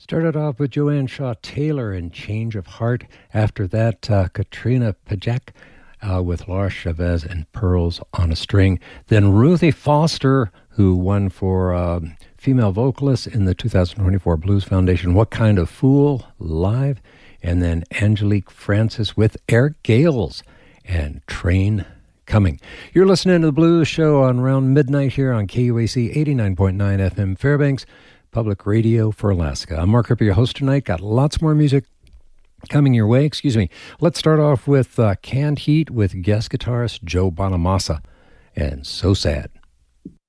Started off with Joanne Shaw Taylor and Change of Heart. After that, Katrina Pajak with Laura Chavez and Pearls on a String. Then Ruthie Foster, who won for female vocalist in the 2024 Blues Foundation, What Kind of Fool, live. And then Angelique Francis with Eric Gales and Train Coming. You're listening to the Blues Show on around midnight here on KUAC 89.9 FM Fairbanks, Public Radio for Alaska. I'm Mark Ripper, your host tonight. Got lots more music coming your way. Let's start off with Canned Heat with guest guitarist Joe Bonamassa and So Sad.